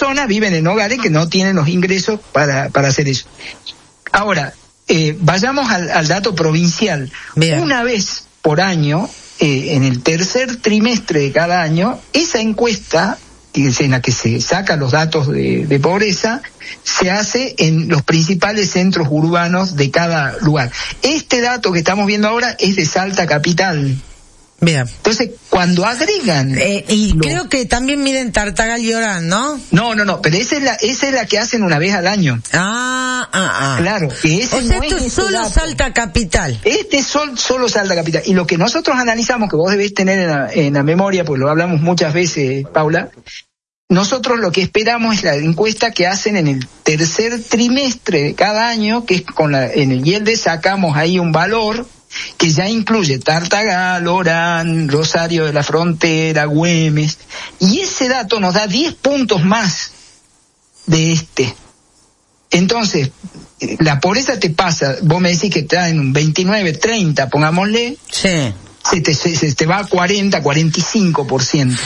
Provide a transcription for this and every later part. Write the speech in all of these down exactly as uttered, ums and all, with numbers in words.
personas viven en hogares que no tienen los ingresos para, para hacer eso. Ahora, eh, vayamos al, al dato provincial. Bien. Una vez por año, eh, en el tercer trimestre de cada año, esa encuesta, en la que se sacan los datos de, de pobreza, se hace en los principales centros urbanos de cada lugar. Este dato que estamos viendo ahora es de Salta capital. Bien. Entonces, cuando agregan... Eh, y lo... creo que también miden Tartagal y Orán, ¿no? No, no, no, pero esa es la, esa es la que hacen una vez al año. Ah, ah, ah. Claro, que ese o sea, no esto es es solo dato. Salta capital. Este es solo, solo Salta capital. Y lo que nosotros analizamos, que vos debés tener en la, en la memoria, pues lo hablamos muchas veces, Paula, nosotros lo que esperamos es la encuesta que hacen en el tercer trimestre de cada año, que es con la, en el I E L D E sacamos ahí un valor que ya incluye Tartagal, Orán, Rosario de la Frontera, Güemes, y ese dato nos da diez puntos más de este. Entonces, la pobreza te pasa, vos me decís que está en un veintinueve, treinta, pongámosle, sí. se, te, se, se te va a cuarenta, cuarenta y cinco por ciento.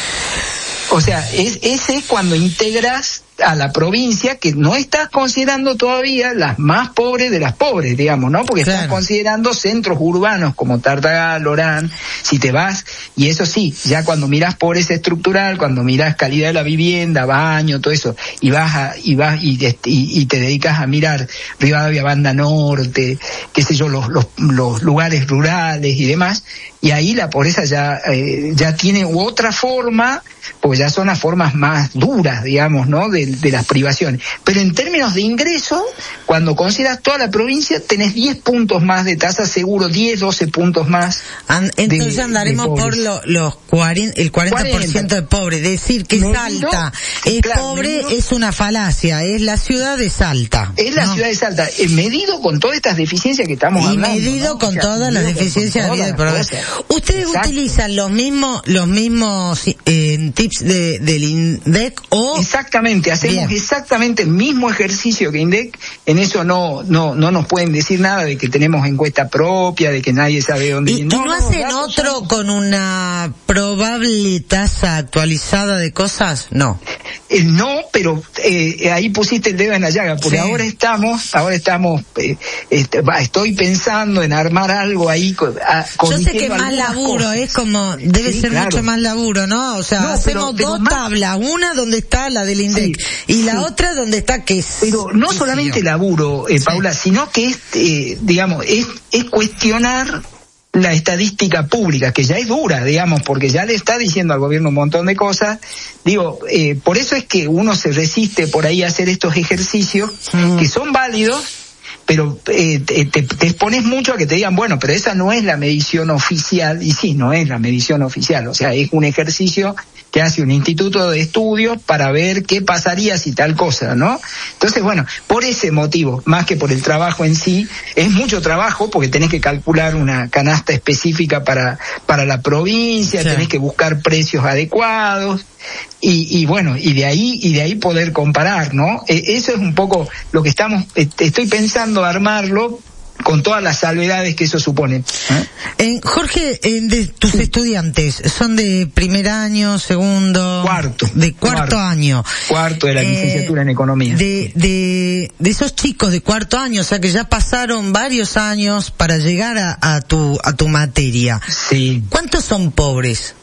O sea, es, ese es cuando integras a la provincia, que no estás considerando todavía las más pobres de las pobres, digamos, ¿no? Porque claro, estás considerando centros urbanos como Tartagal, Orán, si te vas, y eso sí, ya cuando miras pobreza estructural, cuando miras calidad de la vivienda, baño, todo eso, y vas a, y vas y, y, y te dedicas a mirar Rivadavia, Banda Norte, qué sé yo, los, los, los lugares rurales y demás, y ahí la pobreza ya, eh, ya tiene otra forma, porque ya son las formas más duras, digamos, ¿no? De, de las privaciones. Pero en términos de ingreso, cuando consideras toda la provincia, tenés diez puntos más de tasa seguro, diez, doce puntos más. And, entonces de, andaremos de por lo, los cuarenta, el cuarenta por ciento de pobres. Decir que medido, Salta es claro, pobre medido, es una falacia, es la ciudad de Salta. Es la ¿no? ciudad de Salta, eh, medido con todas estas deficiencias que estamos y hablando. Y medido ¿no? con o sea, todas las deficiencias de vida de pobreza. ¿Ustedes Exacto. utilizan los mismos, los mismos eh, tips de, del INDEC o...? Exactamente, hacemos Bien. exactamente el mismo ejercicio que INDEC, en eso no no no nos pueden decir nada de que tenemos encuesta propia, de que nadie sabe dónde... ¿Y, no, ¿y no hacen no, otro son... con una probable tasa actualizada de cosas? No. Eh, no, pero eh, ahí pusiste el dedo en la llaga, porque sí. ahora estamos, ahora estamos, eh, este, va, estoy pensando en armar algo ahí. Con, a, Yo sé que más laburo, cosas. es como, debe sí, ser claro. mucho más laburo, ¿no? O sea, no, hacemos pero, dos pero tablas, más... una donde está la del INDEC sí, y la sí. otra donde está que es... Pero no solamente yo. laburo, eh, Paula, sí. sino que es, eh, digamos, es, es cuestionar la estadística pública, que ya es dura, digamos, porque ya le está diciendo al gobierno un montón de cosas. Digo, eh, por eso es que uno se resiste por ahí a hacer estos ejercicios, mm. que son válidos, pero eh, te, te, te expones mucho a que te digan, bueno, pero esa no es la medición oficial, y sí, no es la medición oficial, o sea, es un ejercicio que hace un instituto de estudios para ver qué pasaría si tal cosa, ¿no? Entonces, bueno, por ese motivo, más que por el trabajo en sí, es mucho trabajo porque tenés que calcular una canasta específica para para la provincia, sí. tenés que buscar precios adecuados y, y bueno, y de ahí y de ahí poder comparar, ¿no? Eh, eso es un poco lo que estamos, eh, estoy pensando armarlo con todas las salvedades que eso supone. ¿Eh? Eh, Jorge, eh, de tus sí. estudiantes, ¿son de primer año, segundo? Cuarto. De cuarto, cuarto año. Cuarto de la licenciatura eh, en Economía. De, de, de esos chicos de cuarto año, o sea que ya pasaron varios años para llegar a, a tu, a tu materia. Sí. ¿Cuántos son pobres?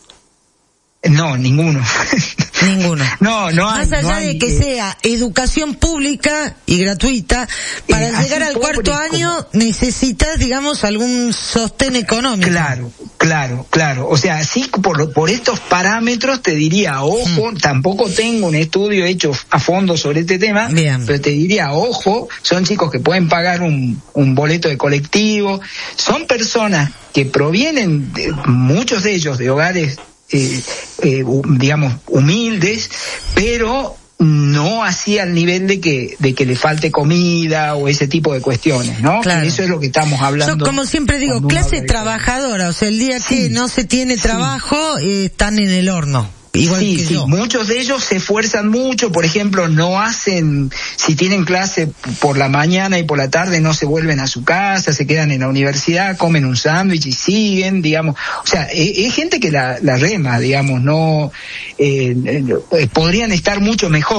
No, ninguno. Ninguno. No, no hay. Más allá no hay, de que eh... sea educación pública y gratuita, para eh, llegar al cuarto año como... necesitas, digamos, algún sostén económico. Claro, claro, claro. O sea, sí, por, por estos parámetros te diría, ojo, mm. tampoco tengo un estudio hecho a fondo sobre este tema, Bien. pero te diría, ojo, son chicos que pueden pagar un, un boleto de colectivo, son personas que provienen, de, muchos de ellos, de hogares Eh, eh, digamos humildes, pero no así al nivel de que de que le falte comida o ese tipo de cuestiones, ¿no? Claro. Eso es lo que estamos hablando. Yo, como siempre digo, clase trabajadora, o sea, el día sí. que no se tiene trabajo, sí. eh, están en el horno. Igual sí, que sí, yo. Muchos de ellos se esfuerzan mucho, por ejemplo, no hacen, si tienen clase por la mañana y por la tarde no se vuelven a su casa, se quedan en la universidad, comen un sándwich y siguen, digamos, o sea, es, es gente que la, la rema, digamos, no, eh, eh, podrían estar mucho mejor.